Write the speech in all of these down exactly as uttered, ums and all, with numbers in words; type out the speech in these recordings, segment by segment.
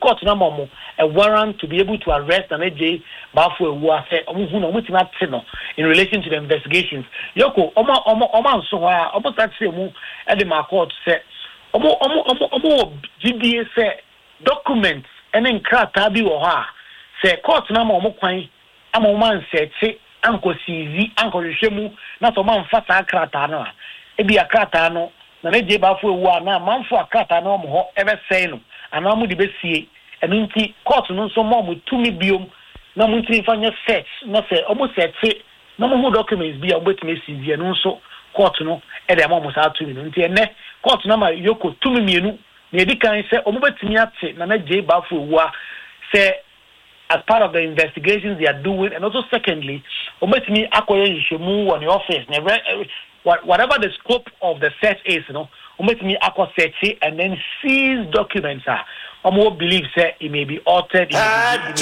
court na mo a warrant to be able to arrest an A J Bafo who are say omo hu no mo tima te no in relation to the investigations yoko omo omo omo so ha omo start say mu e de ma court say omo omo omo omo G D A say documents and nkrata bi wo ha say court na mo omo kwan ama mo man say che anko sizi anko hwehwemu na so man fa sa krata no e bi akrata no na ne je Bafo wu ana manfo akrata no mo ho ebe say no ana mo de be sie enu nti court no so mo mo tumi biom na mo nti fanya search na say almost search na mo ho documents bi a obetime sizi enu so court no e de mo mo sa tumi no nti ene court na ma yoko tumi mienu na edi kan say omo betimi ate na na je Bafo wu a say as part of the investigations they are doing, and also secondly, obetimi akoye yishemu on the office. Whatever the scope of the search is, you know, obetimi akọ search and then seize documents. Ah, omo believe say it may be altered. And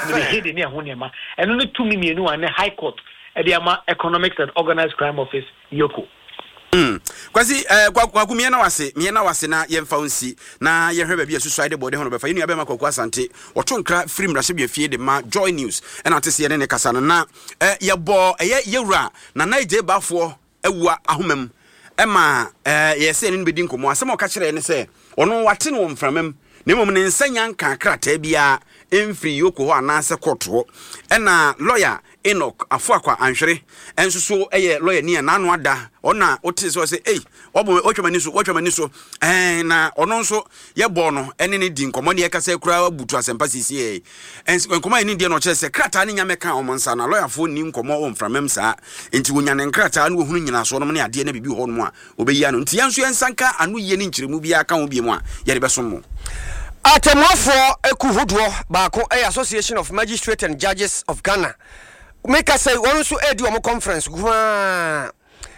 only two million and the High Court at the Economics and Organized Crime Office, Yoko. Mm. Kwasi eh kwa kwa kumie na wase mie na wase na yemfa unsi na ye hweba bia suicide body hono befa yenu abema kwa asante otonkra free mrase bia fie de ma Joy News e na tese ye ne kasa na eh ye bo ye yewura na na je Bafo ewua ahomam e ma eh ye se ne bedi nkomo asem o ka kire ne se ono wate no mframam na mom ne nsanya nka krata bia emfri yoko ho anase koto e na lawyer Enoch Afuakwa Anhwere enso so eye lawyer ni na anu ada ona ote so say eh obo otwamani so otwamani so eh na ono nso ye bo no ene ne di nkomo ne ye kasa kura butu asempa sisi eh enso nkomo ni di no che se krata ne nyame ka omo nsa na lawyer fo ni nkomo o mframam sa enti wonya ne krata na ohunu nyina so no ne ade na bibi ho no a obeyi ano enti yanso yensanka anu ye ni nkyiremu bia ka ho bi mu a ye de beso mo Atemwafo ekuhudo baako eh Association of Magistrates and Judges of Ghana make us say one so edi omo conference gwa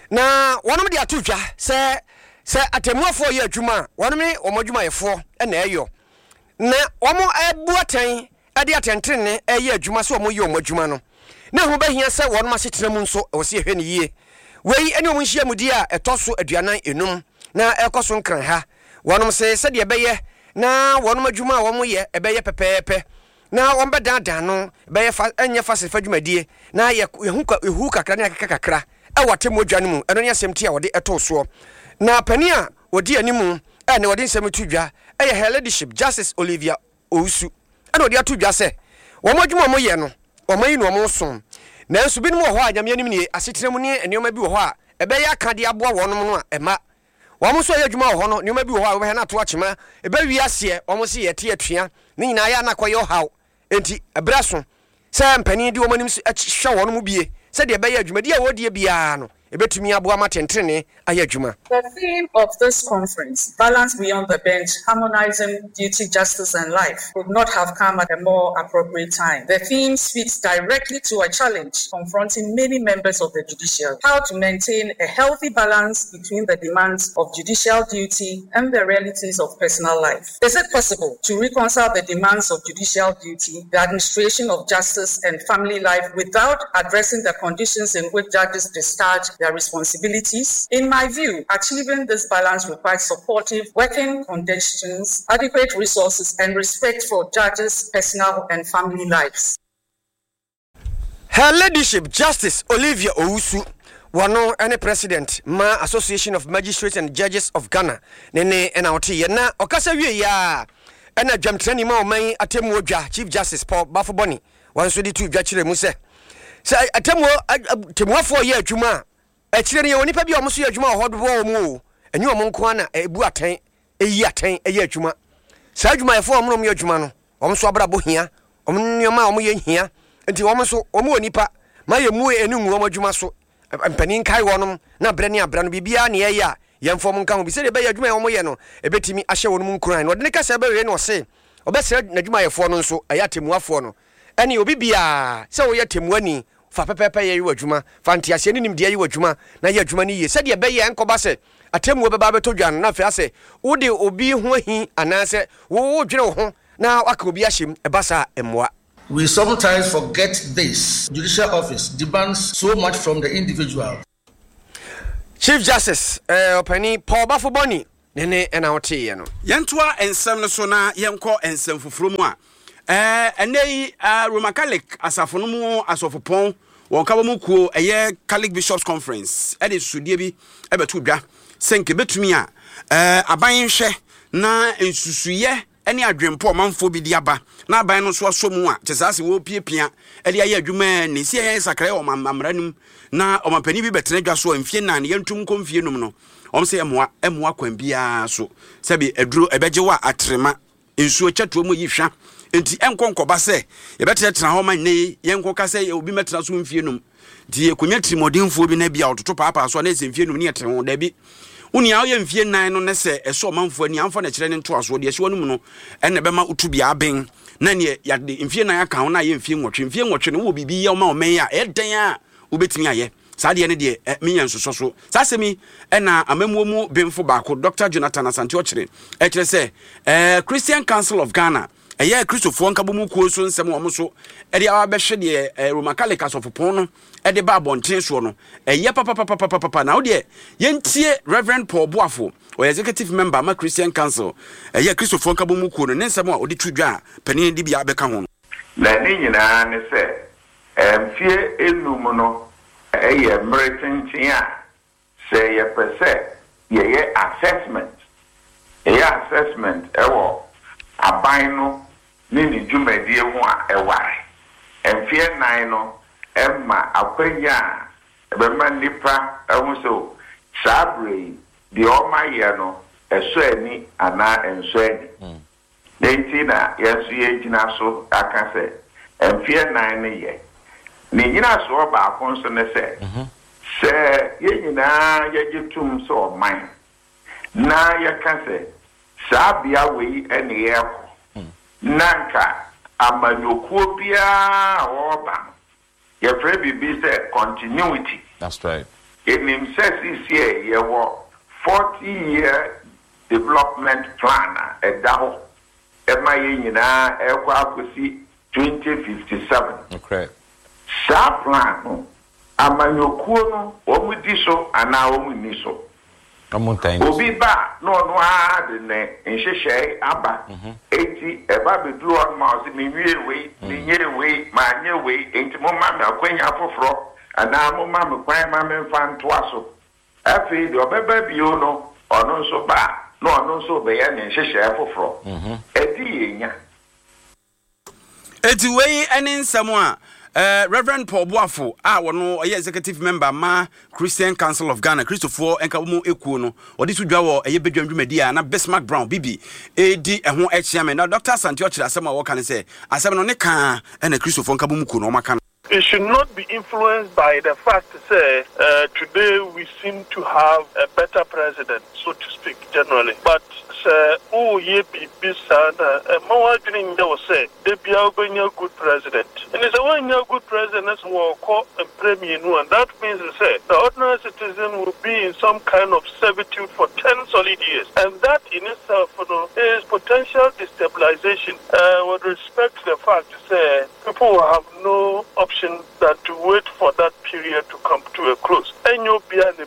na one of the atudwa say say atemwafo ye adwuma one me omo adwuma yefo na eyo na omo ebu atan ade atentrene eye adwuma so omo ye omo adwuma no na hu behia say one ma setere mu nso o se ehwe ne yie wei ene omo nhia mudi a etoso aduanan enum na ekoso nkran ha one say se de beye na one ma adwuma a omo ye ebeye pepepe na wombe dada no be fa enye fa se fadwumadie na ye hu hu kakra na kakra e wote modwa no mu eno ne asem tia wode eto so na pani a wodi animu e ne wode nsem tudwa e ye her leadership Justice Olivia Owusu e wode atudwa se wo modwuma mo ye no wo mayi no mo so na nso bi no ho a nyame anim ne asetrem ne enoma bi wo ho a e be ya aka de aboa wonom no a e ma wo mo so ye adwuma wo ho no enoma bi wo ho a wo be na to achema e be wi ase wo mo se ye te atua ne nyina ya na kwayo haw enti abraso se mpani di womanim hwa wono mu bie se de be ya adwumadi a wodie bia no ebetumi aboa matentrene aye adwuma. The theme of this conference, Balance Beyond the Bench, Harmonizing Duty, Justice and Life, could not have come at a more appropriate time. The theme speaks directly to a challenge confronting many members of the judiciary: how to maintain a healthy balance between the demands of judicial duty and the realities of personal life. Is it possible to reconcile the demands of judicial duty, the administration of justice and family life without addressing the conditions in which judges discharge their responsibilities? In my view, achieving this balance requires supportive working conditions, adequate resources, and respect for judges' personal and family lives. Her Ladyship Justice Olivia Owusu, wano ene President ma Association of Magistrates and Judges of Ghana, nene ena oti ye na okasa wie ya ena dwamtrani ma oman atemu odwa Chief Justice Paul Bafoboni wanso di tu dwa kire mu se se atemu temuafo ye adwuma a kire ne woni pa bi omo so ye adwuma hodo wo mu enyi omo nko na ebu atan eyi atan eye adwuma sa adwuma ye fo omo no ye adwuma no omo so abra bo hia omo nyoma omo ye hia enti omo so omo onipa ma ye mu eni nwu omo adwuma so mpanin kai wonom na bre ne abra no bibia ne ye ya yemfo mo nka ho bi se de be ye adwuma ye omo ye no ebetimi ahye wonum nkuran no de ne kasa be we no se obesere na adwuma ye fo no nso ayatemuafo no eni obi bia se wo ye temuani fa pepepe ye yiwa adwuma fantiase ni nimde ye yiwa adwuma na ye adwuma ni ye se de be ye enkoba se atemu be ba beto dwan na fa se wo de obi ho hi anase wo wo dwene wo ho na aka obi ahyem ebasa emwa. We sometimes forget this. Judicial office demands so much from the individual. Chief Justice eh opani Paul Bafoboni nene ena wote ye no yentoa ensem no so na yenko ensem fufuro mu a eh enei Roman Catholic asafo no mu asofopon won ka mu kuo eye Catholic Bishops Conference e de sudie bi e beto dwa senke betumi a eh aban hwe na ensusuye ene adwempo manfo bi di aba na aban no so asomu a tesase wo piepia e de aye adwuma ni si aye sakra o mamranum na o mapani bi betene dwa so amfie na ne yentum komfie num no om se emoa emoa kwan bia so sebi eduro ebeje wa atrema ensuo chatuo mu yihwa enti enkonkoba se yebetetena ho man ne yenkoka se obi metena so mfie num die konya trimodinfo bi na bia ototo papa so na se mfie num ne yete ho da bi uni awo ye mfie nan no ne se eso manfo ani amfo na kire ne nto aso de ehwe num no enne bema utubia aben na ne yade mfie nan aka ho na ye mfie nwotwe mfie nwotwe no wo bibi ye o ma o men ya eden a ubetimi aye saade ne de menyan soso so sasemi ena amamuo mu bemfo baako Doctor Jonathan Asante Ochire e kire se eh Christian Council of Ghana eye Christopher Nkabomu kuo so nsem wo so e de abehwe de Roman Catholic asofopon no e de ba abonten so no eye papa papa papa papa na wo de yentie Reverend Paul Boafo o executive member ma Christian Council eye Christopher Nkabomu kuo no nsem a odi tudwa panin di bia beka ho na ni nyina ne se emfie enum no eye mretintin a say ye pese ye ye assessment ye assessment ewo aban no ni ni dwumadie ho a eware emfie nan no emma akwanya ebema nipa ehun so sabre di oma ye no eso ani ana enso ani nenti na yesu ye gina so aka se emfie nan ne ye ni nyina so ba akonso ne se se ye nyina ye gitum so man na ye ka se sabia we ene ye ko nanka amanyokuo bia oba ye free bibi se continuity. That's right. Enim says this year ye wo forty year development plan e daho e ma ye nyina e kwa akosi twenty fifty-seven. Okay. Sa plan no amanyokuo no omu di so ana omu ni so obi ba no no a de ne nhehye aba eti e ba bedru on ma so me wie we me nyere we ma nye we enti mo ma me akwanya foforo ana mo ma me kwan ma me fanto aso afi de obeba bio no ono so ba no ono so be ya ne nhehye foforo eti yenya eti we eni nsamo a Uh, Reverend Paul Boafo ah wono oye executive member ma Christian Council of Ghana Christopher Nkabomu ekuo no odi so dwa wo eye bedwandwumadi a na Bismarck Brown bibi edi eho echiame na Doctor Asante Ochire asema wo kan say asema no ne kan na Christopher Nkabomu kuo no maka. It should not be influenced by the fact to say uh, today we seem to have a better president, so to speak, generally. But oh, ye be sana, a more dream they will say, they be a good president. And it's a one year good president that's more call and premier, and that means to say the ordinary citizen will be in some kind of servitude for ten solid years. And that in itself you know, is potential destabilization uh, with respect to the fact to say people will have no option than to wait for that period to come to a close. And you'll be an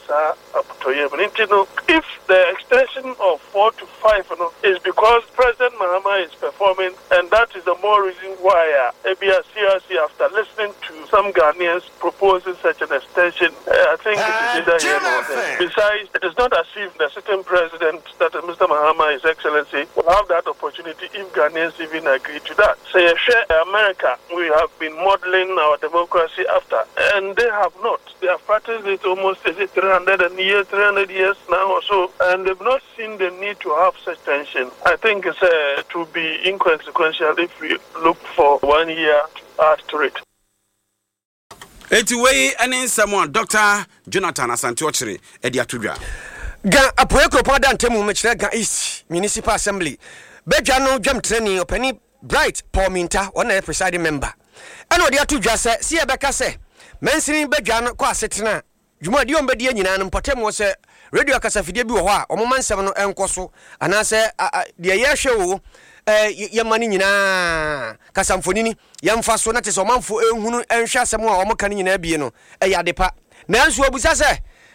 if the extension of four to five you know, is because President Mahama is performing, and that is the more reason why uh, A B S C R C, after listening to some Ghanaians proposing such an extension, uh, I think uh, it is either here or there. Besides, it is not as if the sitting president, that is Mister Mahama, His Excellency, will have that opportunity if Ghanaians even agree to that. Say, so, America, we have been modeling our democracy after, and they have not. They have practiced it almost is it three hundred years, three hundred years now or so, and they've not seen the need to have such tension. I think it's uh, to be inconsequential if we look for one year to add to it. Anyway, any someone, Doctor Jonathan Asante Ochire, Edi Atudwa. Ga apoeko pada ntemu mechire Ga East Municipal Assembly. Bedwa no dwam training opani Bright Paul Minta, one a presiding member. And Edi Atudwa se si ebeka se mensini bedwa no kwa asetena. Juma di ombedi nyina no potem wo se radio akasafide bi wo ho a omoma nsem no enkoso anase de ye hwe wo eh yemani nyina kasamfonini yemfa so na te so manfo ehunu enhwe asem a omaka nyina bie no eh yadepa nanso obusa se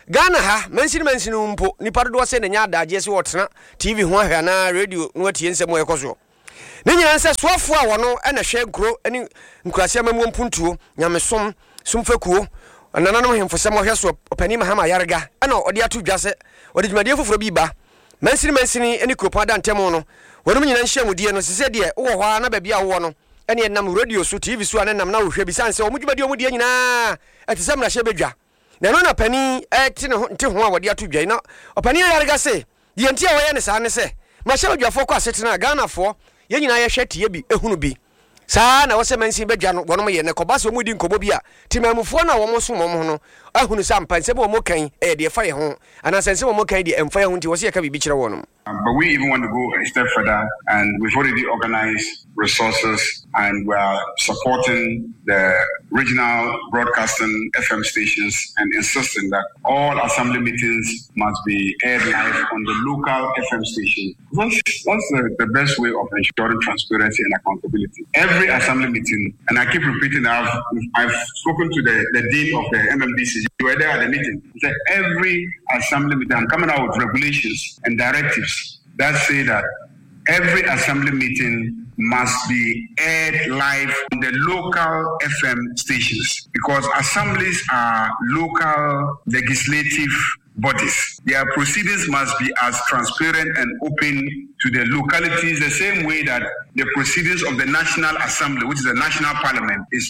Ghana ha mensin mensin mpo nipa do se na nya adaje se wotena T V ho ahwa na radio no atie nsem e koso ne nyina nse soafo a wono na hwe nkro ani nkurase amamu mpuntuo nyamesom sumfakuo nananom hemfosem hwe so opani mahama yarega na odi ato dwase odi dwumade foforo bi ba mensin mensin ani kropa da ntemo no wonom nyina nhyiamudie no sese de wo ho na ba bia wo no ene enam radio so T V so anenam na wo hwe bi sanse wo dwumade omudie nyina atisem na hye bedwa na no na pani eti ne nte ho a wode ato dwan na opani yarega se ye ntia wo ye ne sa ne se ma hye bedwafo kwa setena Ghana fo ye nyina ye hwe tie bi ehunu bi saa na wo se mansi bedwa no wonom ye ne koba se omudi nkobo bi a timamufo na wo mo so mo no ahunu sa mpanse bo mo kan e de fa ye ho ana sense mo kan de emfa ye ho nti wo se ye ka bi bi kire wonom. But we even want to go a step further, and we've already organized resources, and we are supporting the regional broadcasting F M stations and insisting that all assembly meetings must be aired live on the local F M station. That's, that's the, the best way of ensuring transparency and accountability. Every assembly meeting, and I keep repeating that I've, I've spoken to the, the dean of the M M D C, you were there at the meeting. He said every assembly meeting, I'm coming out with regulations and directives that say that every assembly meeting must be aired live on the local F M stations, because assemblies are local legislative bodies. Their proceedings must be as transparent and open to the localities the same way that the proceedings of the National Assembly, which is the national parliament, is.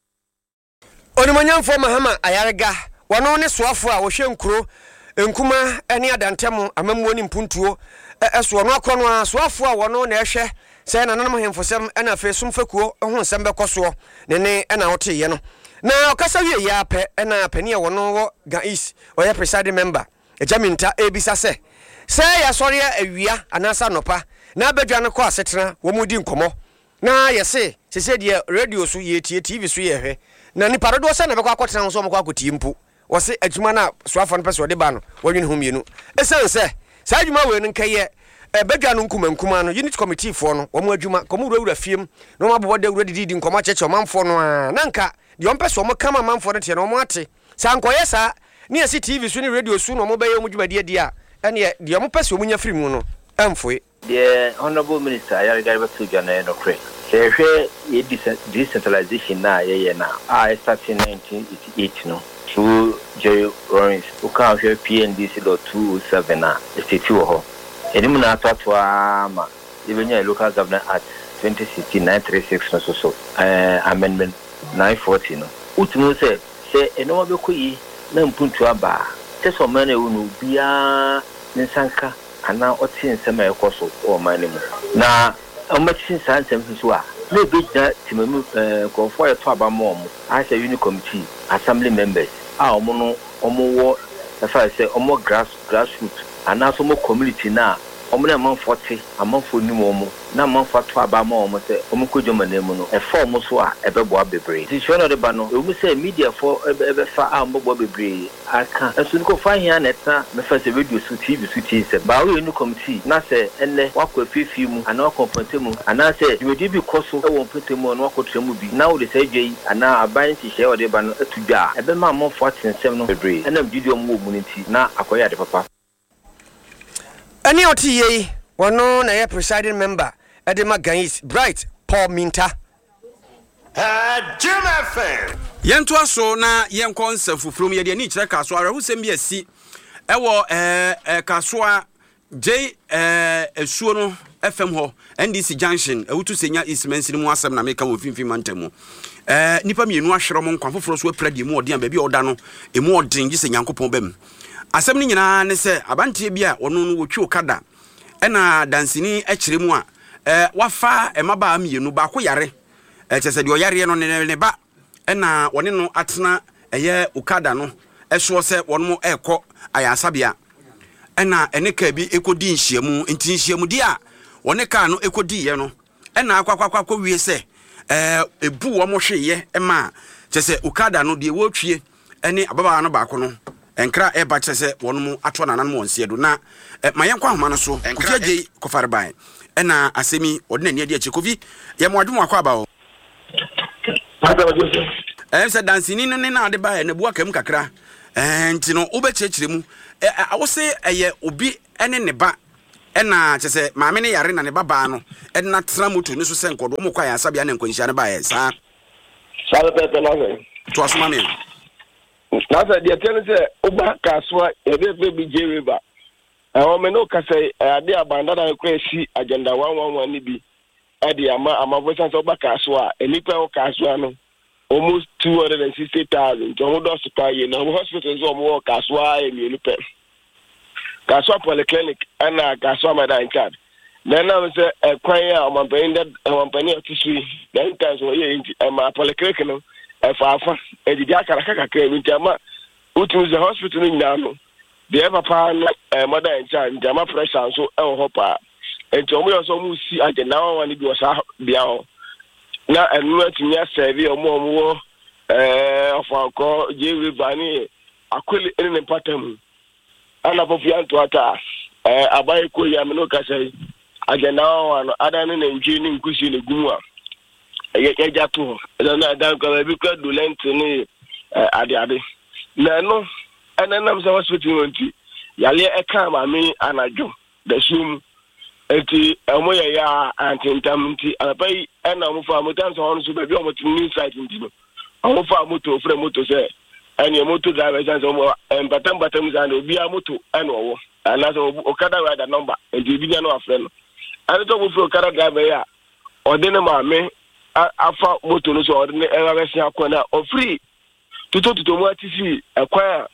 Onimanyam for Mahama Ayarega, wano ne soafo a wo hwe nkuro nkuma ene adantemo amamuo ni mpuntuo eso no akro no soafo a wono na ehwe se na nanom hemfosem ena afa sumfakuo ho nsem bekoso ne ne ena woteye no na okasa wie ya pe ena pani a wono wo ga is oya presiding member ejaminta ebisa se se ya sori awia anasa nopa na badwa ne ko asetena wo mudi nkomo na yese sese de radio so ye tie T V so ye hwe na ni parodo se na bekwa akotena so mo kwa akoti mpu wo se adwuma na soafo no pese de ba no wonwene ho mienu esan se sa adwuma we no nkaye e badwa no nkuma nkuma no unit committee fo no wo mo adwuma komo wura fiem no ma bobode wura didi nkoma cheche o manfo no a na nka de on pese o mo kama manfo no te no mo ate sa nkoye sa ne esi T V so ni radio so no mo baye mo dwuma de dia ene de o mo pese o mo nya firi mu no amfoe the honorable minister Ayarega Batuja na no credit hwe ye decentralization na ye ye na a starting nineteen eighty-eight no through Jerry Lawrence who can hear P N D C dot two oh seven na state wo ho enimu na atwa ma even your local government act twenty sixteen nine thirty-six no so so uh, amendment nine forty no utunu say say eno be koyi na mpuntu aba se so mane unu bia nsanka ana oti nsema ekoso o mane mu na omachin san nsem so a no be that timamu ko for to aba mo mo as a unit committee assembly members a omo no omo wo e fa say omo grass grassroots ana so mo community na omo na man forty amanfo ni mo mo na man fa to aba mo mo say omo ko joma na mu no e fa omo so a e be bo abebre ti show no de ba no e mu say media for e be fa a mo bo abebre aka so ko fa hia na ta me fa say radio so T V so T V ba we unit committee na say enne wakọ afifi mu ana wakọ pantemu ana say you dey be koso e won pantemu no wakọ tremu bi na wo de say dwei ana aban ti hye wo de ba no atudwa e be ma mo forty nsem no bebre ena video mo mu nti na akoya de papa ani oti ye wono na ye presiding member edema Gais Bright Paul Minta Jim F M yento aso na yenko nsafufrum ye de ni kire kaso arahusem bi asi ewo eh eh kaso a J eh esuo no F M ho N D C junction ewutu senya ismensin mu asem na meka wo finfin mantemu eh nipa mienu ahwere mo nkwan foforo so apra de mu odi an ba bi oda no emu odin gi senyankopon bam asem ni nyina ne se abantie bia ono no wotwe okada ena dansini ekire mu a eh wafa emaba mienu ba ko yare eh chese de oyare no ne ne ba ena wone no atena eye okada no eso se won mo ekọ ayasabia ena ene ka bi ekodi nhyiamu nti nhyiamu di a wone ka no ekodi ye no ena akwakwakwa wie se eh ebu wo mo hweye ema chese okada no de wotwie ene ababa no ba ko no enkra e ba chese won mo ato nanan mo nsie do na mayenkwa homa no so kofiaje kofarban ena asemi odina ni ade achi kofi ye mo adwum akwa ba o eh se dansini ne na ade ba e na buaka m kakra and you know ube chechiremu I will say a obi ene ne ba ena chese maame ne yare na ne baba no ena tramuto ne so senko do mo kwa ya sabia ne nkwanhia ne ba ye sa sa pepe no se to asoma me na sa dia tene se oba kaswa e be be bi jewe ba e o me no ka se ade abanda na kwa si agenda one one one ni bi ade ama ama voice so oba kaswa enipa o kaswa no almost two hundred sixty thousand to do supply in the hospital so mo kaswa e mi lupe kaswa polyclinic ana kaswa mada in charge then I say e kwan ya o man pen that o man pen otisui then times o ye ma polyclinic no e fa fa e di akara kaka ka mi ntama utu the hospital ni na no the ever pa no e mada in charge ntama pressure so e ho pa ento mo yo so mo si agenda one ni bi o sa bia ho na enu atinya serve omo omo eh ofanko jewe bani akweli ene patam ana pofianto ata eh abai ko ya me no ka sei agenda one adane na nji ni nkusi ne gumwa ye eja to na dan ko bi ko do lent ni ade ade na no ene nam se hospital nti yale e ka ma me anajo da sum eti emo ya ya antintam nti abai ena mo fa motan so hono so be bi o motin ni site nti no o fa moto ofre moto se eni moto driver san so mo empatam batam san obi a moto ena owo ana so okada wa da number enti bi nya no afre no ani to mo fro okada driver ya ode ne ma me afa moto no so ode ne e wa sia akona o free tuto tuto mo atisi akwa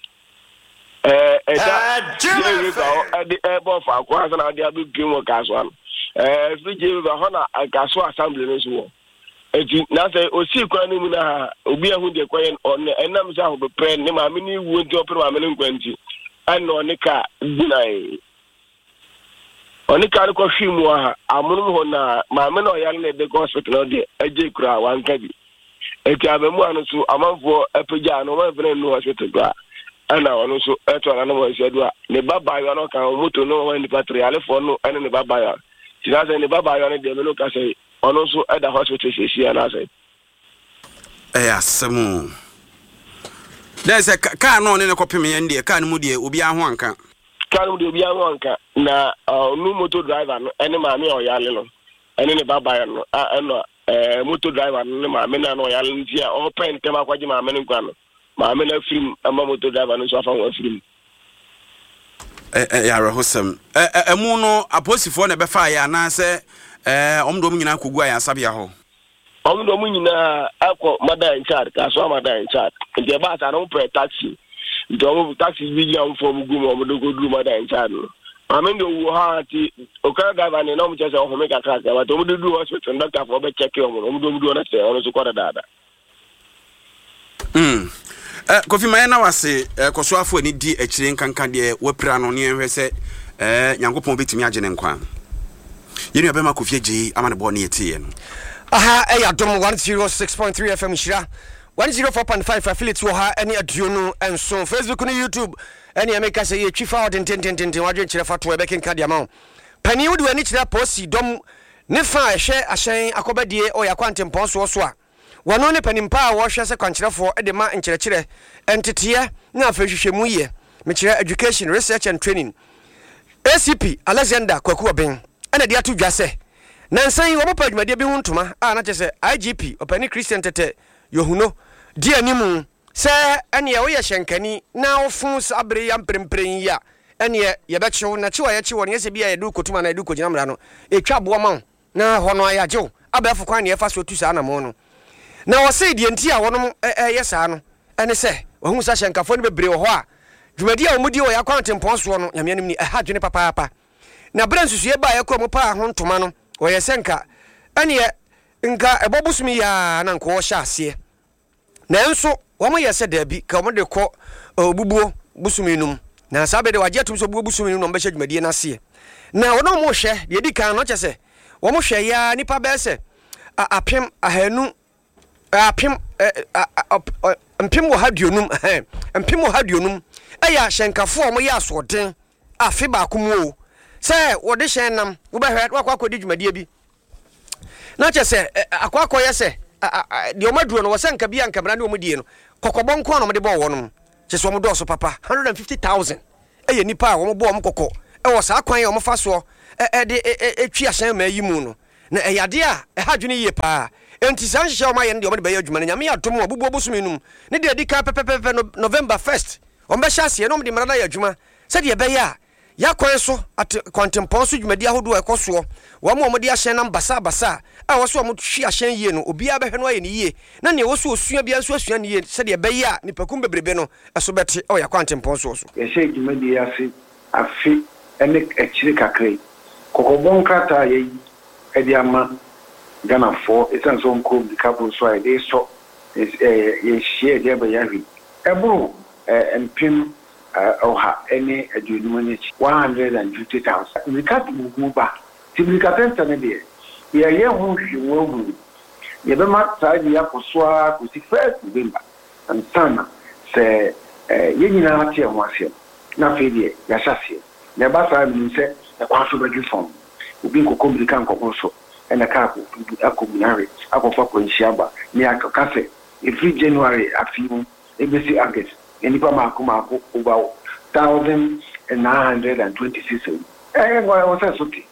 eh eh da jewe ba ade e bo fa akwa na ade abu gimo kaswa eh free jewe ba hona kaswa assembly no so eti na say osi kwa ni mu na obi ahu de kwaye on enam sa ho be pre ne ma me ni wu nti opere ma me ni nkwanti an no ne ka dinai oni ka ko hwimu ha amunu ho na ma me no yale ne de hospital de aje kura wan ka bi eti abemu anu so amanfo apagya no ma vene no hospital gba ana ono so eto na no mo sedu a ne baba yo no ka moto no wa ni patri ale fo no ene ne baba yo ti na se ne baba yo ne de me no ka se ono so eda hospital se si ana se eh asemu there's a car no ne ko peme yende car no mu de obi aho anka car no de obi aho anka na no motor driver no ene ma me o yale no ene ne baba yo no a eno eh motor driver no ne ma me na no yale nti a o pen tema kwaji ma me ne kwa no ma me na film ama motor driver no so afa wa film eh eh ya rahosam eh emu no aposifo na be fa ya na se eh omdom nyina kogu ya sabia ho omdom nyina akọ mother in charge ka so mother in charge nje ba ta no pre taxi nje taxi bi ya mfo mu gumo mo do godu mother in charge no amendo wo ha ti okara driver ne no mo chese ho me ka ka ba to mo do hospital doctor for be check yo mo mo do do na se ono so kwada dada mm eh Kofi Mayana wase koso afo ani di akire nkanka de wapira no ne ehwe se eh Nyankopon betimi agye ne nkwa yenu abema Kofi Agye amane bo ne yete no aha eh adom one oh six point three F M Shira one oh four point five affiliate wo ha ene aduonu enso Facebook ne YouTube ene ameka se ye twifa odin tententen wadwen kire fato e beken ka dia ma pani wodi wani kire posi dom ne fa ehwe ahyen akobadie o yakwante mponso so a wano ne panimpa a wo hwe se kwankyerefo e de ma nkyerɛkyerɛ entete na afehwehwemu ye me kire education research and training A C P Alexander Kwaku Oben ena de ato dwa se nansan wo mopa adwumade bi huntuma a na kyese I G P opani Christian Tete yohuno di animu se ene wo ye hyenkani na wo fun sabre ya mprempren ya ene ye be kyew na kyewa ye kyewo ne se bia ye du kotuma na du kogina mra no etwa boa ma na hono ayajew abafo kwan ne ye fa so tu sa na mo no na wo se die nti a wonom eh sa no ene se wo hu sa hyenkafo ne bebre wo ho a dwumadi a wo mudi wo ya kwante mponso no nyame anim ni aha dwene papa papa na bransusu ye ba ye ko mo pa ho ntoma no wo ye senka ene ye nka ebobusumi ya na nko wo hya ase na enso wo mo ye se da bi ka mo de ko obubuo busumi num na sabe de waje atum so bubuo busumi num no be hya dwumadi na ase na wo no mo hwe de di kan no kyese wo mo hwe ya nipa be se apem ahanu apem mpem wo hadionum eh mpem wo hadionum eya hyenkafo mo ya asoden afi ba komo se wo de hyen nam wo be hwe wakwa kodi dwumadie bi na kyese akwa akwa yese de o maduro no wo senka bia nka bra ne o mudie no kokobon ko no mo de bo wo no just one do so papa one hundred fifty thousand eye nipa wo mo bo mo kokko e wo saa kwan e wo fa so e de e twi ahyan ma yi mu no na e yade a e ha dwene ye pa enti san hye o ma ye ne de o de be ye adwuma na nyame atom obubu obusumi num ne de di ka pepepe November first o mbe hya se no de mara na ye adwuma se de be ya ya kwan so at kwantempon so dwumadi ahodo ekoso wo mo mo de ahyan na basa basa a wo so mo twi ahyan yie no obi abehwe no aye ne yie na ne wo so osua bia so asua ne yie se de be ya nipakum bebrebe no eso bete o ya kwantempon so so ye she dwumadi ase afi ene echire kakrai kokobon krata ye edi ama Ghana for esan so nko bi kabo so ai dey so eh ye share dey ba yawi ebo eh empim oha any adwuma one hundred fifty thousand we cut move ba tiblikata tane dey ye ye hu hwo hu ye be ma sa di akoso a ko si first November and sana se eh ye nyina ate ho ase na fe dey ya hyase ne ba sa mi se e kwa so badwi fon obi nko komplika nko so ena ka ko akomunare akofa ko nsiaba ni akakase every January afimu ebesi August enipa mako mako over one thousand nine hundred twenty-six eh ngwa o se soki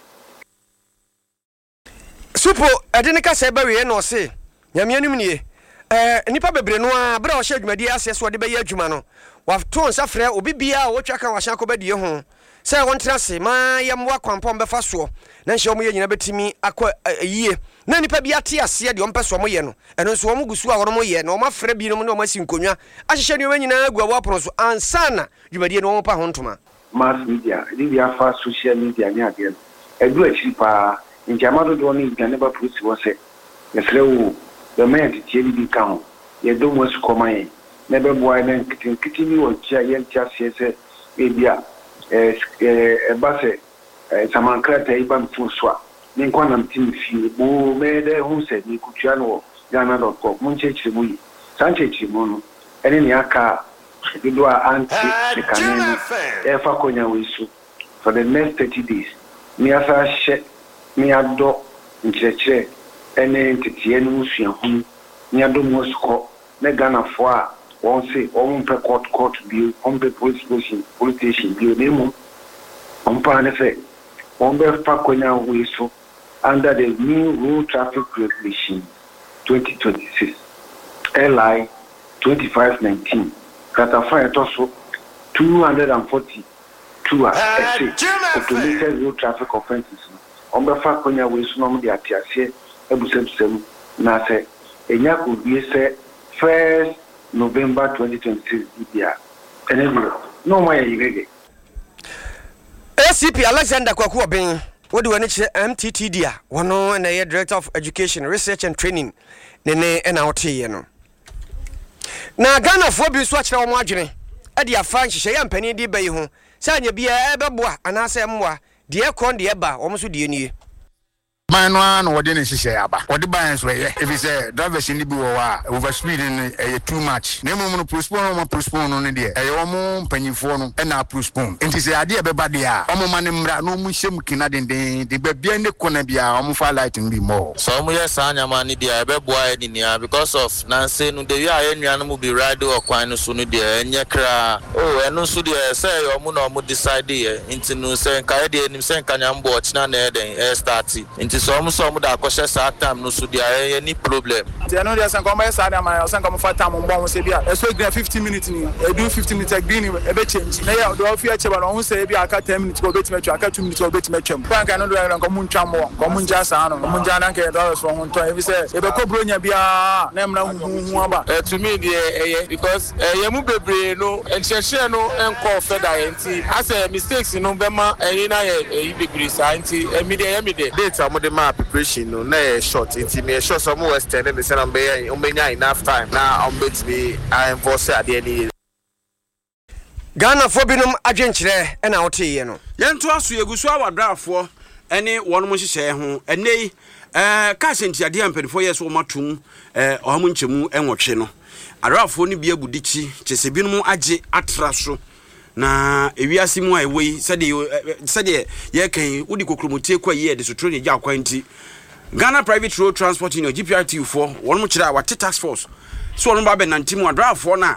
supo edene ka se bawe no se nyame anim nie eh nipa bebre no a bra o hye adwumadi ase so de be ye adwuma no wa to nsa frɛ obi bia o twaka wa hyan ko badie ho se won trase ma yamwa kwampom be fa so na nhye omo ye nyina betimi akọ yie na nipa bia te ase de ompe so omo ye no eno so omo gusu a wono mo ye na omo frɛ bi no mo na omo asinkonwa ahyehye ne nyina agu awo apono so ansana dwumadie no omo pa ho ntoma mass media media fa social media ni ade edu achi pa njamado do ni gane ba pusi wo se yesre wo the man ti tie bi kan ye do mo su koman na be boy na kitin kitini wo chia ye chia se se media eh eh base samankrata iban fuswa ni kwa na mtimi fi bo mede hu se ni kutua no ghana dot com mun chechire mu yi san chechire mu no ene ni aka bido a anti kanene e fa konya wisu for the next thirty days mi asa she mi ado nchechire ene ntitie no sua hu mi ado mo sko na ghana fo a won se won pe court court bill on pe police station police station bill nemo on pa ne fe on be fa konya wisu under the new road traffic regulation twenty twenty-six L I twenty-five nineteen Katafa etoso two hundred forty-two automated road traffic offences on be fa konya wisu no mo de atiase ebusebusem na se enya ko bi se first November twenty twenty-six dia enemy no more yigege A C P Alexander Kwaku Obin wodi wani che M T T dia wono na ye Director of Education Research and Training ne ne na wote no na Ghana fo bi so a kire wo adwene e dia fa nhihye ya mpani di bayi ho sa nya bia e beboa anase mmoa de ekon de eba wo so de nie man no an wode ne hihye aba wode ban so ye if is a drivers ni bi wo wa over speed ni e too much na mo no postpone mo postpone no ne de e wo mo mpanyifo no e na postpone enti se ade e beba de a o mo mane mra no mo hyem kina denden de ba bia ne kona bia o mo fa light bi mo so mo yes anya man ni de e beboa e ni nia because of nanse no de ya enua no mo bi ride o kwan no so no de enye kra oh eno so de say o mo no mo decide e enti no se nka e de nim se nka nyambo o china na e den e start enti so mo so mo da kwhye sa time no so dia any problem dia no dia san ko ma sa dia ma san ko mo fa time mo mo se bia e so green fifty minutes ni e do fifty minutes green e be change na ya do ofia che ba no ho se bia aka ten minutes ko be timetwa aka two minutes ko be timetwam bank no do ya ko mo ntwa mo ko mo nja sa no mo nja na ke do so ho nton e bi se e be ko bronya bia na mna hu hu aba eh to me dia eh because eh ye mu bebre no enchehye no enko feda enti asa mistakes no be ma eh na ye bebre sa enti e mi dia ye mi dia data mo de ma preparation no na short enti me short so mo extend the say number o menya enough time na on bet me I enforce at the end Ghana fo binum adwenkyere e na wote ye no yento aso yegusu awadrafo ene wono mo hyehyɛ ho enei eh ka sentiade ampanifo yes wo matum eh ohamo nkyemu enwotwe no adrafo ni bia budichi kyese binum age atra so na ewiase mu a ewei sede sede ye kan wudi kokromotie kwa ye de so tro ne gya kwanti Ghana Private Road Transport Union G P R T U four one mo kire a wate task force so wono ba be nantimu adrafo na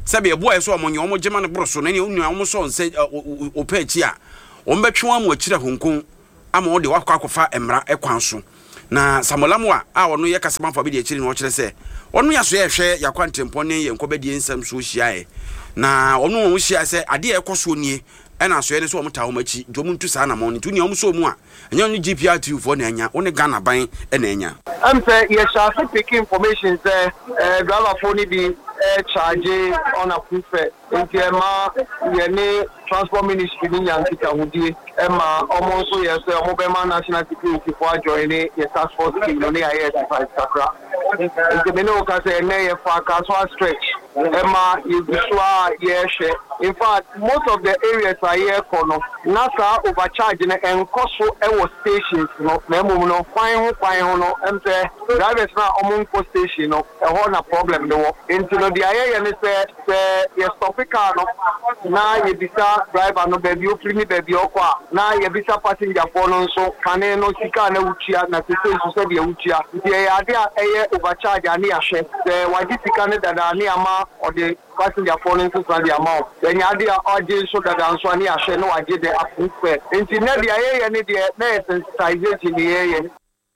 sabe boy so omonye omo gema ne broso na ne onu omo so nse opa echi a ombetwe amu akira honkon ama wo de wakwa akofa emra ekwan so na samolamu a a wono ye kasema fa bi de akiri no kire se wono ya so ye hwe yakwa ntempo ne ye nkobadie nsam so hia na wono wo hia se ade e koso nie ena so ye ne so omo ta wo machi ntomu ntu sa na mo ne tu ne omo so mu a anya no G P R T fo na anya wo ne Ghana ban e na anya am say ye sha so pick information say eh driver phone bi charge on a proof into Emma Yene Transport Ministry in Yankita Woody Emma almost yes Mobile National Security for joining the task force in the I S five Sakra. The Menoka say nay for Kaswa stretch. Emma is the yes. In fact, most of the areas are here kono NASA overcharging and cost for our stations no memo no fine fine no and say drivers now among post station no a whole problem no into the area and say say yes topic car no na ye bisa driver no baby o free baby o kwa na ye bisa passenger for no so kan no sika na utia na say so say be utia the ade eye overcharge ani ahwe say wadi sika ne dada ani ama or the passenger for no so the amount then ade a so dada so ani ahwe no wadi the approve into na the eye ne the na sensitization the eye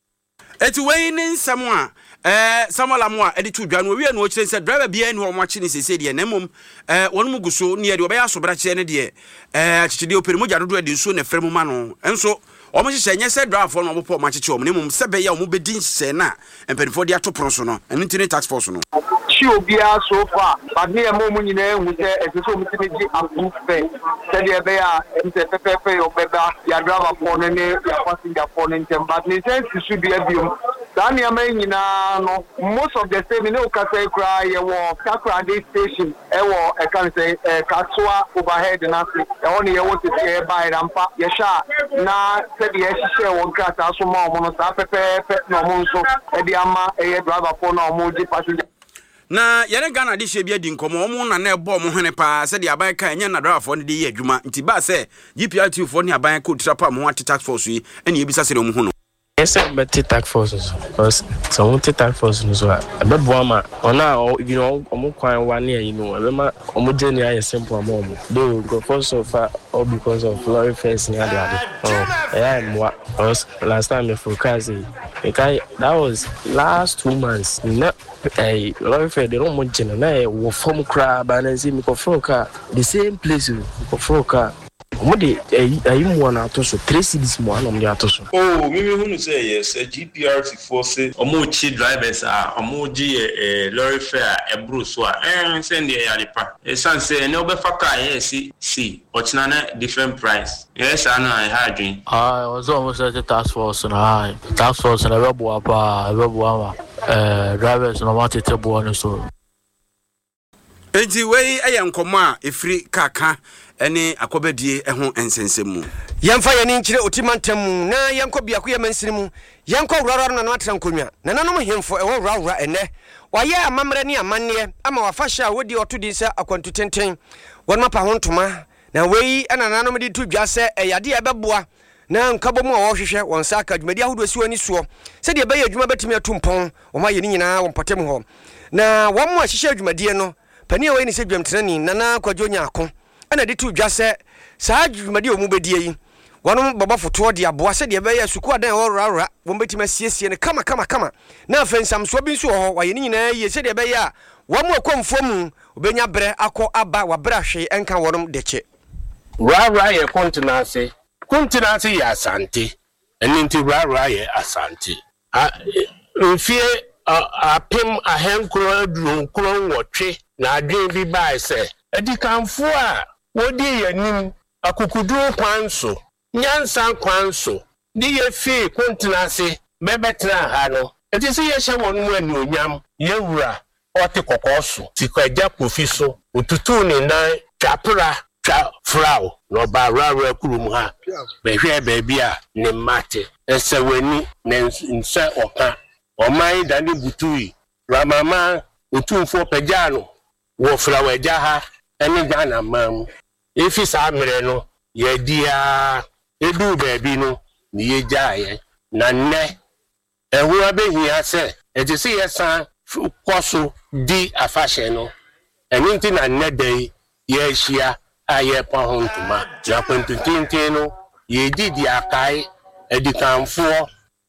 eti wey ni nsam a eh Samuel Amwa editu dwa no wie no kire se driver bia ni wo machi ni sese de na mom eh wonum guso ne de obeya sobra kire ne de eh chichide opere mo jadodo edi nso na fremu ma no enso o mo hye nye se driver for no obo po machi che o mo ne mom sebe ya o mo bedin hye na empenfo de atopro so no enu tini tax force no chi obia so far but ne mo mo nyina ehu se eseso mo tini ji approve pe se de be ya ente pepepe obeba ya driver for ne ne ya passenger for ne ntem but ne sense su bi abiom Dani nyina no most of the same no kasa kra ye wo Kakra Day station e wo e kan say e Kaswa overhead na se e ho ne ye wo se e bai rampa ye sha na se de ye hye wo kasa so ma omo no sa pepepe no mo nso e de ama e ye driver for na omo ji passenger na yene Ghana de hye bia di nkomo omo na na ebo omo hene pa se de aban kan nya na driver for ne de ye adwuma nti ba se G P R T for ne aban ko trapa mo ati tax force yi ene ye bisa se de omo hu no yes but tax force because so tax force no so a be boama ona you know omo kwan one year you know e ma omo journey ay simple am omo do go for so far all because of lorry fares near the other oh yeah moi because last time me forecast okay that was last two months na eh lorry fare they don't want journey na wo form cra ba na see me ko froka the same place ko froka Modi ayi mo na to so three cities mo na mo ya to so oh mi mi hunu say yes G P R T force omo chi drivers are omo ji eh lorry fare e bro so a eh send e ya lepa e san say no be fa car yes see but na na different price yes I know I had dream ah was almost at the task force na task force na we bo apa we bo ama eh drivers no want to bo no so enti wey ayankomo a efri kaka ene akobadie eho ensensemu yamfa yeni nkire otimantam na yanko biako yamansirimu yanko wuraro na no atran konwa na nanom hemfo ewo wuraro ene waye amamre ne amanne ama wafahya wodi otodi se akwantu tenten wonma pa hontoma na wei ana nanom di tu dwase eyade ebeboa na nkabomu a wohwehwe won saka dwumadi ahodo siwani suo se de beye adwuma betimi atumpon o ma yeni nyina won patem ho na won mo ahihye adwumadie no pani a wei ni se dwamtrani nana kwadwonya ako ana de tu dwase saa dwumadi o mu bedie yi wonom baba foto de aboa se de beye suku adan wo rara won betima siesie ne kama kama kama na afensam so bi nso ho wa yeni nyina ye se de beye a won mo akomfo mu obenya bre akọ aba wa bra hwe enka wonom deche rara ye kontinase kontinase ya asante eni nti rara ye asante a mfie apem ahenkro aduru nkro nwotwe na adwen bi bai se edikanfo a wodi yanim akukuduru kwanso nyansa kwanso di ye fi kontinase bebetra ha no etisi ye hye won mu anuonyam yewura ote kokoso tikwaja kofiso otutu ne nan twapra twa frau no ba rara kurum ha behwe baabi a ne mate esewani ne nse oka omai dani butui ramama otumfo pejano wo fraweja ha ene Ghana mam efi sa mere no ye dia edu baabi no ni ye jaaye na ne ehu abehia se etisi yesa koso di afahye no ɛno nti na nnɛ da yi yɛahyia a yɛpa ho ntoma na akwantutintin no yɛdi di akae adikanfoɔ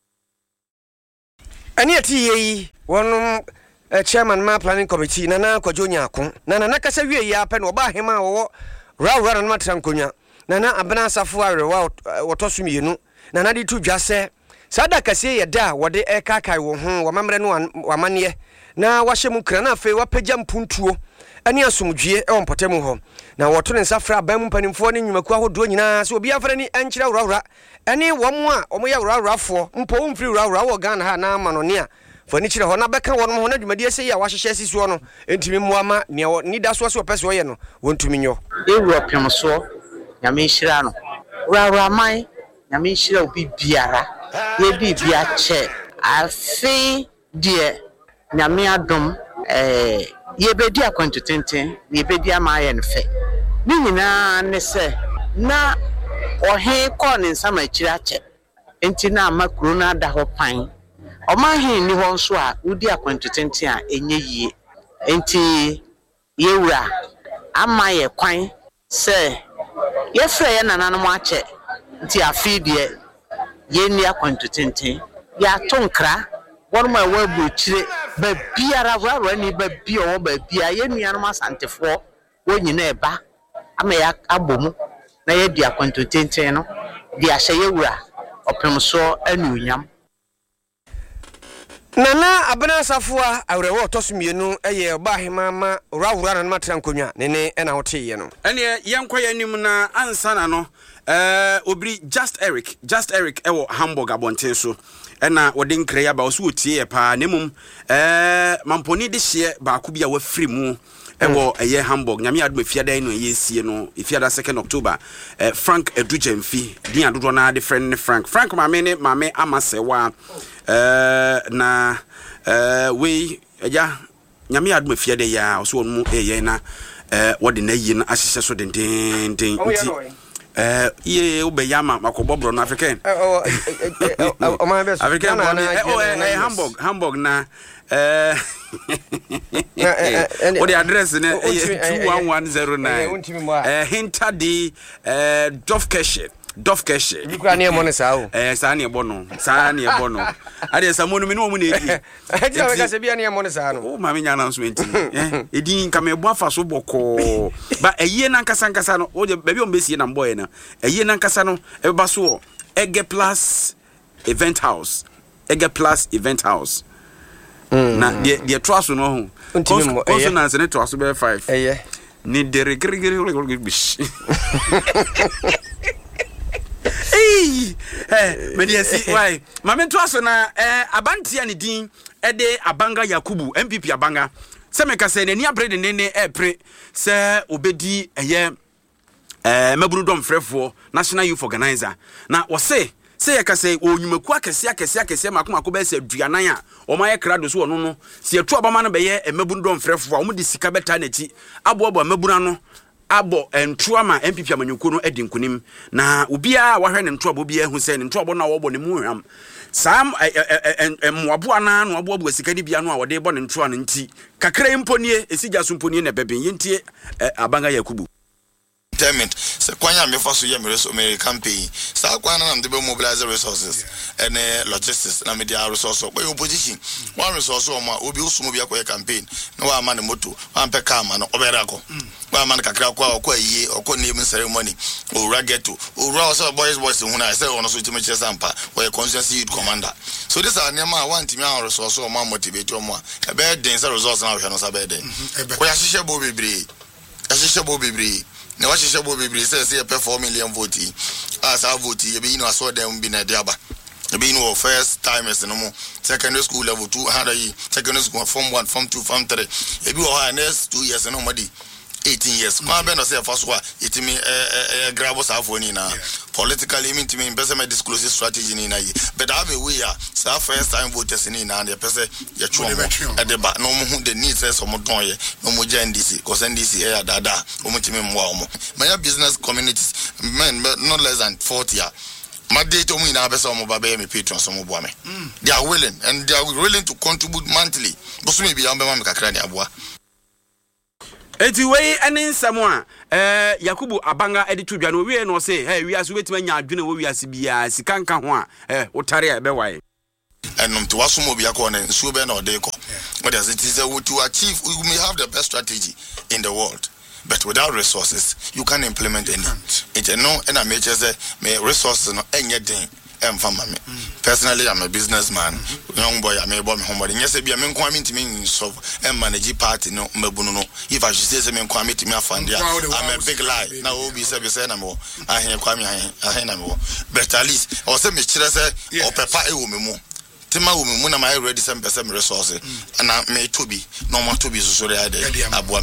ɛne ɛte yi wɔnom chairman ma planning committee Nana Kwadwo Nyako na Nana kasa wie yi apɛ no ɔba ahema wɔwɔ rawura no matra nkonya Nana Abena Asafo arewa wɔtɔ mienu Nana de tu dwa sɛ sada kase yɛ da wɔde ɛkakai wo ho wɔmamrɛ no wamanneɛ na wahyɛ mu kra na afei wapagya mpuntuo ani asomdwie ɛwɔ mpɔtɛmu hɔ na wɔto ne nsa fra ban mu mpanimfoɔ ne nnwumaku ahodoɔ nyinaa sɛ obi afrɛ ni ɛnkyerɛ wurawura ɛne wɔn a wɔn yɛ wurawurafoɔ mpo wɔmfiri wurawura wɔ Ghana ha na manone a fani kyerɛ hɔ na bɛka wɔn ho na dwumadie sɛ yɛ wahyehyɛ sisuo no ntumi mmoama nea ni da so so pɛ so yɛ no wɔntumi nyɔ ewuro pem so nyame nhyira no wurawura man nyame nhyira obi biara yɛ bi bia kyɛ afi deɛ nyame adom eh yebedi akwantutenten yebedi amaye nfe ni nyina ne se na ohe kɔ ne nsama akira kyɛ enti na amakuro na da hɔ pan ɔmahe ni hɔ nso a wudi akwantutenten a enye yie enti yewura amaye kwan se yefrɛ ye nananom akyɛ nti afi de ye ni akwantutenten ya tonkra one my word buchire ba biara wura ni ba bia wo ba bia ye nuanom asantefo wo nyina eba ama ya abomu na ye dia kwantotenten no dia hye ye wura opem so anunyam Nana Abena Asafo arewa otoso mienu eye oba hema ma rawura na matra nkonwa ne ne na hoteye no ene yenkwa yanim na ansana no eh obri Just Eric Just Eric ewo Hamburg abonten so ena wode nkre ya ba so otie pa nemum eh mamponi de hye ba ko bia wafiri mu ewo eye Hamburg nyame adoma fiadan no yesie no ifiada second October eh Frank Edujemfi din adodo na de friend ne Frank Frank mame ne mame amasewa eh na eh we eja nyame adoma fiadan ya so no eye na eh wode na yi na ahyehye so denden den nti eh ye obeyama makobobro na African oh oh my best African oh eh Hamburg Hamburg na eh what the address na two one one zero nine eh Hinter di eh Dofkeshe Dofkeshe bikura ne mo ne sao eh sa ne bono sa ne bono ade sa mo no me no mo na edi ejia we ka se bia ne mo ne sa no o ma me nya announcement eh edin ka me bo afa so boko ba eye na nkasa nkasa no o je ba bi o mesie na mboye na eye na nkasa no e ba so Ege Plus Event House Ege Plus Event House na de de trust no ho consonants ne trust be five eh ni de regregre bish eh eh me dey see why mama trust na eh abantia ne din e de Abanga Yakubu M P P Abanga se me ka se ne ni abrede ne ne e pre se obedi eye eh maburu dom frefo National Youth Organizer na wo se se ya kase onyumaku akese akese akese makoma ko be se aduanan a o ma ye krado so ono no se etu abama no be ye emabunu dom frefo a o mu de sika beta na ti abo abo mabuna no abo entu ama M P P amanyuko no edi nkunim na obia wa hwe ne ntu abo bia hu se ne ntu abo na wo bo ne mu hwam sam emwabo ana no abo abo sika ni bia no a wo de bo ne ntu an nti kakra imponie esija so mponie na beben yintie Abanga Yakubu determined se kwanya me fa so ye me me campaign sa kwana na mde mobilize resources and logistics na media resources kwa opposition one resource o ma obi usumo bia kwa campaign na wa ma ne moto wa mpe kama no obera ko wa ma ne kakra kwa kwa yie okọ name ceremony o rageto o ra so boys boys hu na say ono so timi che sampa we constituency youth commander so this are nema I want me our resource o ma motivate o mo e be den say resource na we no sa be den ko ya hihye bo bebre ya hihye bo bebre na wa hihye bo bebre say say pe four million vote as I vote you be no aso dem bi na diaba you be no first timers no mo secondary school level two hundred secondary school form one form two form three e bi o ha next two years no modi eighteen years kwa be no say first one it me eh grab us afọ ni na politically mean to me person my disclosure strategy ni na yi but have a way ya say first time voters ni na the person ya chuo e de ba no mo hu the needs so mo don ye no mo ja N D C cause N D C e dada o mo timi mwa o mo my business communities men not less than forty ya my data mo ina be so mo ba be me patron so mo bo me they are willing and they are willing to contribute monthly but so me be am be ma me kakra ni aboa eti wei ene nsɛm a eh Yakubu Abanga edi tudwa no wie no say hey wi aso wetima nya adwene wo wi ase bia sika nka ho a eh wotare a be wae enum to waso bi akọ na nsuo be na odeko what does it is to achieve we may have the best strategy in the world but without resources you can't implement any it no and I make say me resources no enye den emfama me personally I'm a businessman young boy I may bomb home but yes be me nko am ntimi solve and manage party no mabunu no if I should say me nko am ntimi afand dia I'm a big lie na obi say be say na me ahen kwa me ahen ahen na me but at least o say me kire say o pepa e wo me mu tema wo me mu na my ready some person resources and me to be no more to be so so there abua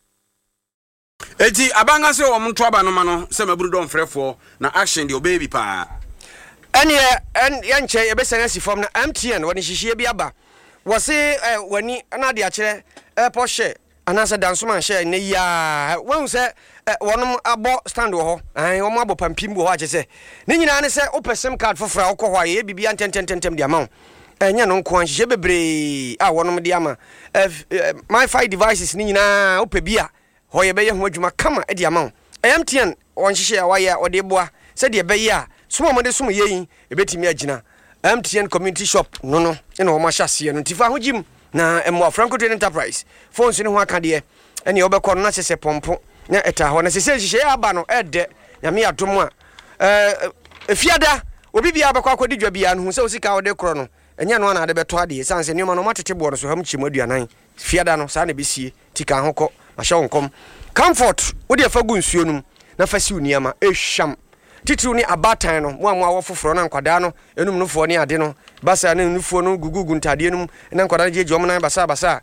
eti Abanga se wo mto aba no ma no se maburu don frefo na action de obaby pa ene en yenche yebesen asifom na M T N woni hihie bi aba wo se wani na de akere airport share anasa dansoman share ne ya won se wonom abo stand wo ho an wo abo pampim wo ho ache se ne nyina ne se opesem card fofora wo ko ho aye bibia ntentententem de ama enya no nko anhye bebre a wonom de ama my five devices ne nyina opebia ho ye beye ho adwuma kama e de ama M T N won hihie a waye o de boa se de beye a Sumo mode sumo yeyin ebetimi agina M T N community shop no no ena o ma hyase no tifa ho jim na emo Franco Trade Enterprise phones ni ho aka de ene obekọ no na sese pompo na eta ho na sese hihye aba no ede na me adom a eh efiada obi bia abekọ akodi dwa bia no se osika ode kro no enya no na de beto ade sanse ni ma no matete bo no so ham chim aduanan fiada no sa na besie tika ho kọ ma hye wonkom comfort wo de fa gu nsuo num na fa si uniama ehwam titru ni abatan no mo amwa wofoforo na nkwada no enum no fo ni ade no basa na nufo no gugugu ntade enum na nkwada je jom na basa basa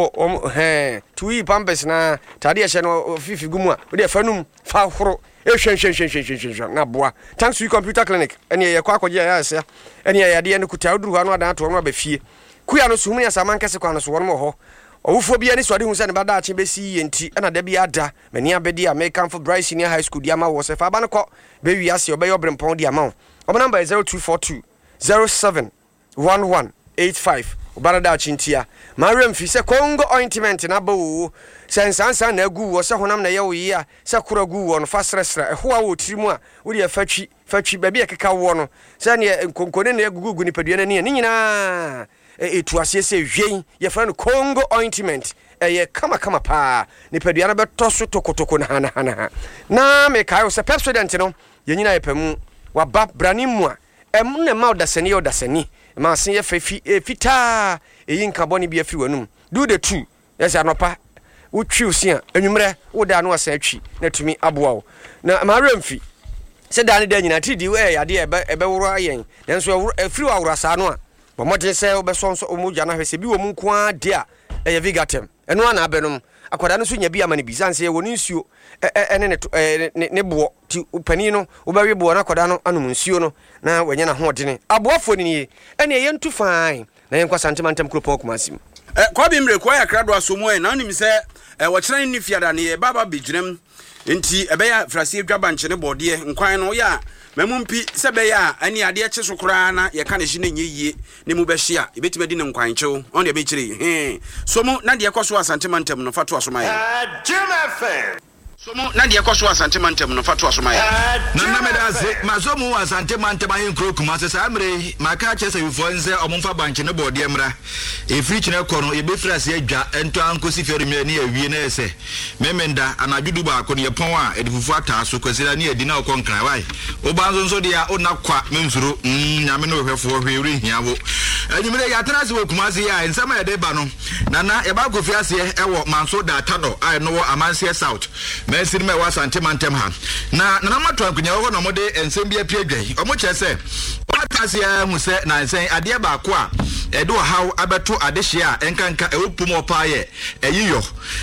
o he tuyi pampes na tade ye no fifi gumu a wo de fa num fa horo e hwen hwen hwen hwen hwen na boa thanks to computer clinic ene ye kwa akogye ya ase ene ye ade ne kuta oduru ha no adan to no abafie kuya no suhum ya saman kese kwa no so wono ho owufo bia ni so ade hu se ne bada ache besi yenti ana da bia ada mani abedi American for Bryce Senior High School dia ma wo se fa ba ne ko be wi ase obe yo brempon dia ma o number is zero two four two zero seven one one eight five obara da chintia marem fi se Congo ointment na bawo sensansan na agu wo se honam na ye wo yi a se kura gu wo no fa sresra ho a wo tirimu a wo de fatwi fatwi ba bia keka wo no se ne nkonkone na agugu ni padua na ni nyina etu asese hwen ye fra no Congo ointment eye kama kama pa ni padua na beto so tokotoko na hana hana na me kai o se Pepsodent no ye nyina ye pamu wa ba branimu a em na ma odasani odasani ma sen ye fafi fita eyi nkaboni bi afi wanum do the two yes anopa wo twi osia anwumre wo da no asa atwi na tumi aboa na ma remfi se da ne da nyina tidi we ya de ebe ebe woro ayen nanso afiri wa woro asa no a bomote se obesonso omugya na hwese bi wo mu nko a de a eye vigatem eno ana abenom akwada no so nya bi amane bi sanse ye woni nsuo ene ne ne bo ti upani no obawe bo na akwada no anum nsuo no na wanya na hoodene aboafo ni ye ene ye ntu fine na yen kwa santimantem kropo kumasim eh kwa bi mre kwa ya krado asomo e na onim se eh wo kire ni fiada ne ye baba bigirem enti ebe ya frase dwaba nche ne bode nkwan no ya memumpi sebe ya ani ade eche sokora na ye ka ne hye ne nyeyie ne mu be hye a ebetima di ne nkwanchew on de be kire he so mu na de ekoso asantemantem no fato asoma ye Jim F M somo na de ekoso asantemantem no fato asoma ye na na me da se masomu asantemantem ayin kro kuma se samre maka che se yufo nse omumfa banche ne bode emra e free chine kono e be frase adwa ento ankosi fere me ne awie na ese memenda anadwudu ba ko ne pon a edifufu ata so kwasira ne adi na okonkran wai obanzo nso de a onakwa menzuro nyame no hwefo hweri hiawo anyimire ya tana se we kuma se ya nsama e de ba no na na e ba kofi ase e wo manso da tado ai no wo amanse south mesiri me wa santemantem ha na na mato ankunya wo no mode ensem bia pie dwan omo che se atase ya hu se na nsen ade ba ko a e do haw abeto adehye a enkanka e wopum opaye eyiyo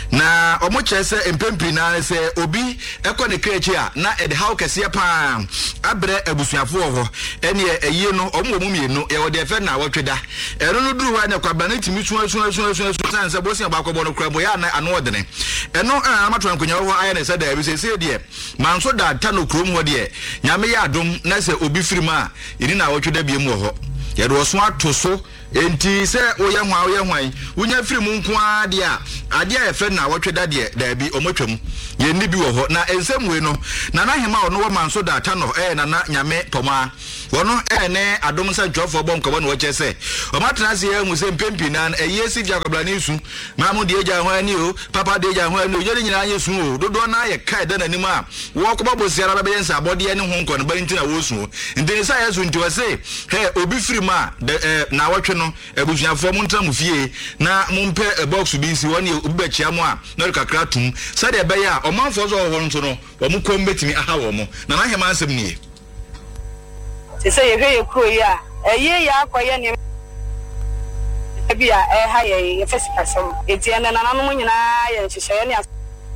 na omo che se empempri na se obi ekọ ne krechi a na e de haw kese pa abre abusuafo ho ene eyi no omo omo mienu e wo de fe na wotweda e no duru ha ne kwaba na timi suan suan suan suan suan se bosia ba ko bo no kra bo ya na ano odene e no amato ankunya wo aye ne se da bi se se de manso da ta no krom ho de nyame ya adom na se obi firima iri na wotweda bi mu ho ye do so ato so enti se oye hwan oye hwan unya firi mu nko ade a ade a efe na wotweda de da bi omotwam ye ni bi wo ho na ensem we no na na hema ono wo manso data no eh na na nyame poma wono eh ne adom sa dwofo bo nkobo no wo chese o matena se ya mu se mpempi na eye si jakobla ni su mamu de eja hwan ni o papa de eja hwan ni o ye nyina anye su o dodo na ye kai da na ni ma wo ko babo siara be yensa abode ne ho nko no ba ntina wo su ndeni sa yesu nti wo se he obi firi ma na wotwe no ebusuafo mu ntra mu fie na mu mpe box bi nsi woni obi ba chia mu a na kakra tum sa de be ya omanfo so ho nso no wo mu kom betimi aha wo mu na na hema ansem nie se se ye hwe kuro ya eye ya akoye ne bia eh ha ye ye fesipasem etie na nananom nyina ye nhyehyɛ ne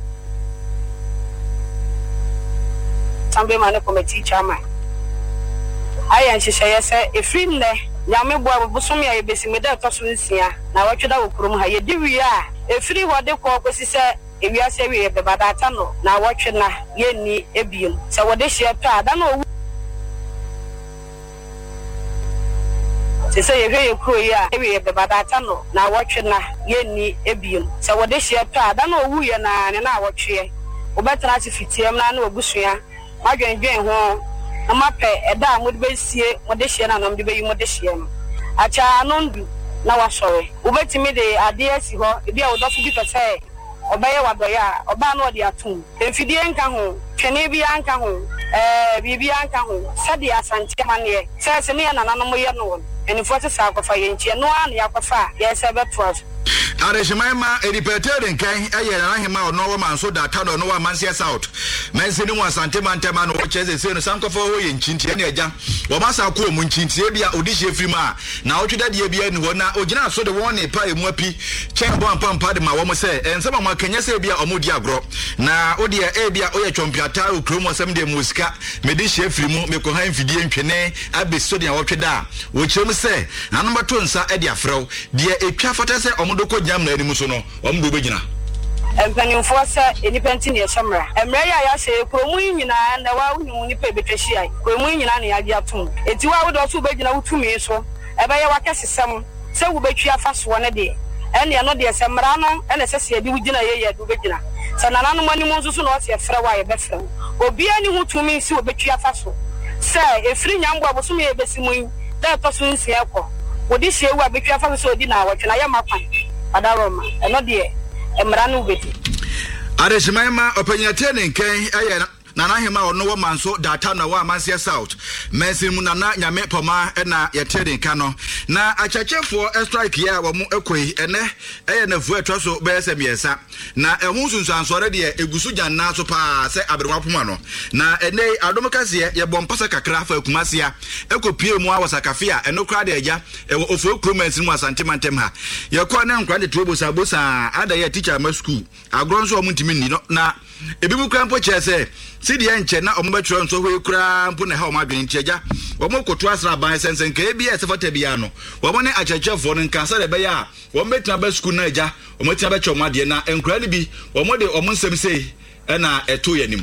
Assembly man committee chairman aya nhyehyɛ sɛ efiri nne nyame boa bosom ya yebesi meda toso nsia na watweda wo kurom ha ye di wi a efiri hode kɔ kosi sɛ ewiase wi ye bebada ata no na watwe na ye ni ebiem sɛ wode hye pa da na owu se se ye hwe kuro ya wi ye bebada ata no na watwe na ye ni ebiem sɛ wode hye pa da na owu ye na ne na watwe obetra ti fitiem na na ogusua madwenwen ho amape eda mo de besie mo de hye na no de beyi mo de hye no acha no ndu na wasore obetimi de ade asi ho ebi a odofo bi pese obeye wadoya oba na ode atum emfidie nka ho twene bi anka ho eh bibi anka ho sade asante mane se se ne na nanom ye no enifo se sa akofa ye nchie no an yakofa ye se beto Arishmaima edipetere nkan eye na hema ono wo manso data no wa mansia south mense ni wasante mantema no cheze se no sankofo ho ye nchintie na eja wo masa ko mu nchintie bia odihye frima na otweda de bia ni wona ogina so de won ne pa emu api chen bon pampa de ma wo mo se ensema ma kenya se bia omodi agro na odi e bia oye chompiata okromo sem de musika medi hye frimu me ko han fidie ntwene abeso de wotweda wo kyerem se nanomba to nsa e de afrew de etwa fata se omodo ko nyamna ani muso no omodo begina empanimfo se enipenti ne yeshamra emre ya ya se kromu nyina na wa hu ni pe betwashi ai kromu nyina ne ya dia tum eti wa wo do so begina wutumi so ebe ye wakesesem se wo betwi afaso ne de ene ye no de semra no ene sese ye di wugina ye ye do begina se nananu mani mu nso so no se frɛ wa ye be frɛ obi ani hutumi si wo betwi afaso se efiri nyambo abosom ye besimu da to so nsi ekɔ wodi hye wa betwi afaso so odi na awotwe na ye makwan adaroma eno de emra no beti Arishmaima opanyate ne nkan aye nana hema ono wo manso data na wa mansia south mensin mu nana nyame poma na yetere nka no na achachefo strike ya wo mu ekoi ene eye na fu etwa so be se miesa na ehun sunsuansore de egusu janna so pa se aberwa poma no na ene adom kase ye bompasa kakra fa akumasia ekopie mu awasa kafia eno kra de eja ewo ofu okumensin mu asante mantem ha ye ko na nkra de tuobosa bosa ada ye teacher ma school agro nso omu ntimi ni no na ebibu krampo chese sidi enche na omubetro nso hwe kura mpo na ha omadwen ntiaja omo koto asra ban sensen ka ebia sefata bia no omo ne achachefo no nka sare be ya omo betina ba school na eja omo tia be chomade na enkura ni bi omo de omo nsem sei na eto yanim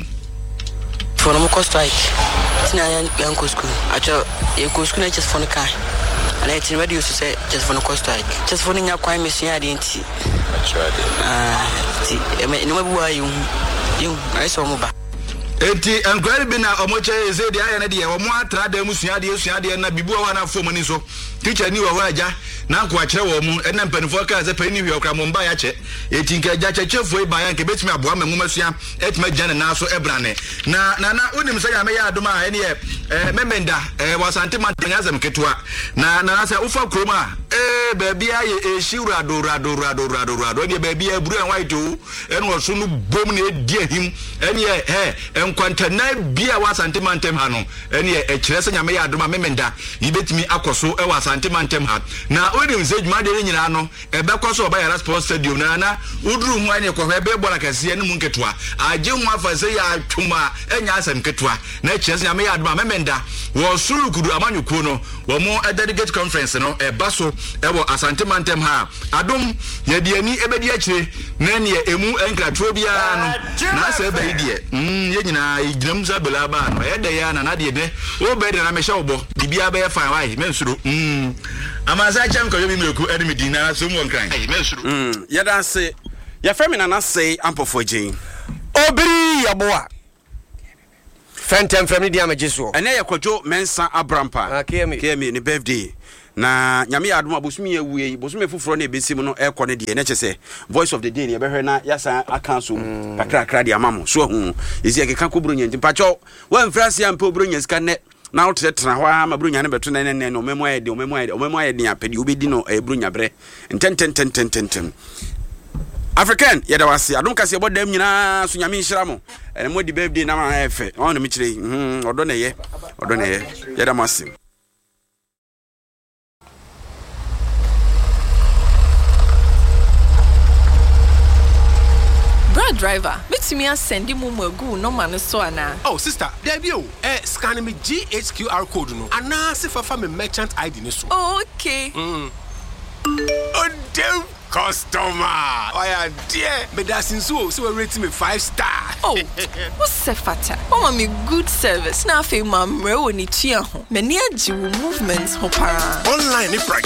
for no ko strike tina yan ko school acho e ko school na just for no kai and I think radio say just for no ko strike just for nya kwai mesia ade nti actually ah ti e no mabuwa yu yu ai so mo ba enti enkwari bi na omoche eze de aye na de omo atra da musua de esua de na bibu wa na fom ni so teacher ni wa wa aja na ko akere wo mu ena mpanifo ka ze pani hwe okra mo mba ya che eti nka aja chechefo iba ya nke betimi aboa ma nwuma sua etima gya na so ebrane na na na unim se ya me ya adoma ene ye eh memenda eh wasante mantanya zam ketua na na se ufa kroma eh baby aye eshiura do rado rado rado rado de baby aburu en white o ene wo so no bom na edi ahim ene ye eh enkwanta na bia wasante mantem ha no ene ye ekire se nyame ya adoma memenda yibetimi akoso e wasante mantem ha na onim se djuma de nyina no ebe koso oba ya sports stadium na na uduru hu ane ko ebe bola kase ne mu nketua aje hu afa se ya atwuma enya asem ketua na ekire se nyame ya adoma memenda wo suru kudu amanyuko no wo mo delegate conference no e baso e wo asante mantem ha adom ye de ani ebe di akire na ne emu enkratro bia no na se ebe die mm ye nyina iginam za bela ba no e de ya na na de de wo be de na me hye obo bibia be fa wai mensuro mm Amasa cham ko yobi mreku ene medina so mo nkran. Eh mensuru. Mm, yada se ya femi na na say ampofo agin. Obiri yaboa. Fentem family dia majeso. Ene ye kwadwo mensa abrampa. Ah, kemi. Kemi ni birthday. Na nyame adom abosumi ewue bosumi fufuro na ebesim no e kɔ ne de na kyese voice of the day ne be hwɛ na yasa aka so kakra kakra de amamo so hu ezi akeka ko bronya nti pacho wan frase am pe bronya ska ne na wotetena hɔ ama bronya ne beto ne ne no memo ayɛ de memo ayɛ de memo ayɛ de apedi obedi no e bronya bre enten ten ten ten ten African yeda wase adom kase bo dam nyina so nyame nhira mo ene mo di birthday na ma efe on no mi kire hm odo ne ye odo ne ye yeda masim. Driver, bet me and send him a go no man so ana. Oh sister, there be eh scan me G H Q R code no. Ana se fa fa me merchant I D ne so. Oh, okay. Mm. Oh damn customer. Oh yeah, dear. Me da sinso so we rate me five star. Oh, what's se fata? Oh me good service. Na fe mamre woni tua ho. Me ne agi movements ho para. Online ni price